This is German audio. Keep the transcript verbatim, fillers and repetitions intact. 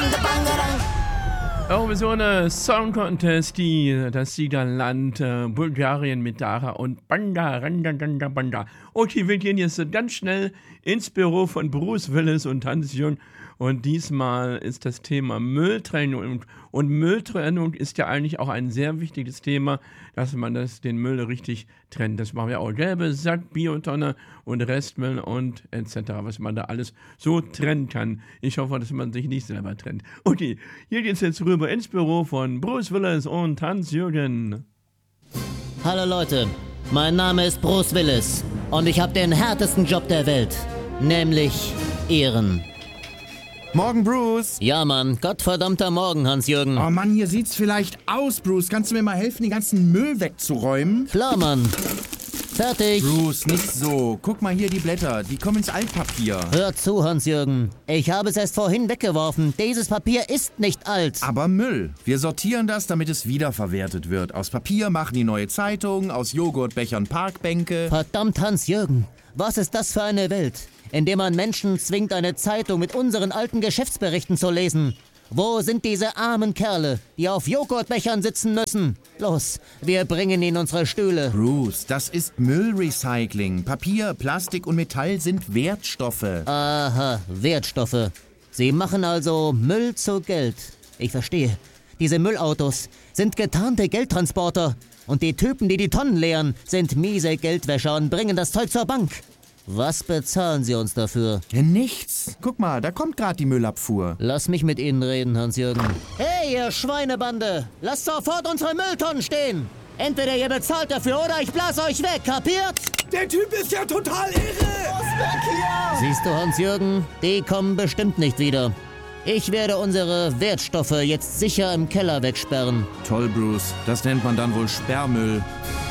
Eurovision Song Contest, die, das Siegerland äh, Bulgarien mit Dara und Banda, Randa, Randa, Banda. Okay, wir gehen jetzt ganz schnell ins Büro von Bruce Willis und Hans-Jürgen. Und diesmal ist das Thema Mülltrennung. Und Mülltrennung ist ja eigentlich auch ein sehr wichtiges Thema, dass man das, den Müll richtig trennt. Das machen wir auch. Gelbe Sack, Biotonne und Restmüll und et cetera. Was man da alles so trennen kann. Ich hoffe, dass man sich nicht selber trennt. Okay, hier geht's jetzt rüber ins Büro von Bruce Willis und Hans-Jürgen. Hallo Leute, mein Name ist Bruce Willis und ich habe den härtesten Job der Welt, nämlich Ehren. Morgen, Bruce. Ja, Mann. Gottverdammter Morgen, Hans-Jürgen. Oh Mann, hier sieht's vielleicht aus, Bruce. Kannst du mir mal helfen, den ganzen Müll wegzuräumen? Klar, Mann. Fertig. Bruce, nicht so. Guck mal hier die Blätter. Die kommen ins Altpapier. Hör zu, Hans-Jürgen. Ich habe es erst vorhin weggeworfen. Dieses Papier ist nicht alt. Aber Müll. Wir sortieren das, damit es wiederverwertet wird. Aus Papier machen die neue Zeitung, aus Joghurtbechern Parkbänke. Verdammt, Hans-Jürgen. Was ist das für eine Welt, in der man Menschen zwingt, eine Zeitung mit unseren alten Geschäftsberichten zu lesen? Wo sind diese armen Kerle, die auf Joghurtbechern sitzen müssen? Los, wir bringen ihnen unsere Stühle. Bruce, das ist Müllrecycling. Papier, Plastik und Metall sind Wertstoffe. Aha, Wertstoffe. Sie machen also Müll zu Geld. Ich verstehe. Diese Müllautos sind getarnte Geldtransporter. Und die Typen, die die Tonnen leeren, sind miese Geldwäscher und bringen das Zeug zur Bank. Was bezahlen Sie uns dafür? Ja, nichts. Guck mal, da kommt gerade die Müllabfuhr. Lass mich mit Ihnen reden, Hans-Jürgen. Hey, ihr Schweinebande! Lasst sofort unsere Mülltonnen stehen! Entweder ihr bezahlt dafür oder ich blase euch weg, kapiert? Der Typ ist ja total irre! Was weg hier? Siehst du, Hans-Jürgen, die kommen bestimmt nicht wieder. Ich werde unsere Wertstoffe jetzt sicher im Keller wegsperren. Toll, Bruce. Das nennt man dann wohl Sperrmüll.